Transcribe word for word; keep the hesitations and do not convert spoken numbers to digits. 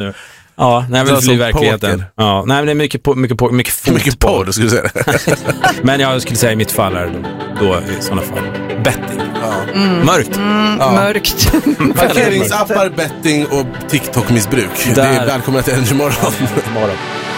nu. Ja, nej, men det blir verkligheten. Ja, nej, men det är mycket på, mycket på, mycket fotboll. Mycket porr, skulle du säga. Men jag skulle säga i mitt fall är då, då i sådana fall betting. Ja. Mm. Mörkt. Mm, ja. Mörkt. Parkeringsappar, betting och TikTok-missbruk. Det är välkomna till Energy Morgon. Morgon.